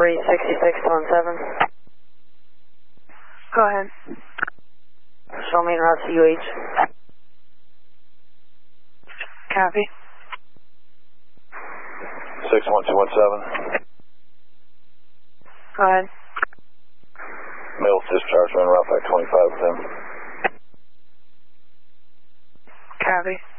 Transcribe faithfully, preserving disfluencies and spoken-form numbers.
three sixty-six on seven. Go ahead. Show me en route to U H. Copy. six one two one seven. Go ahead. Mail discharge en route back twenty-five with him. Copy.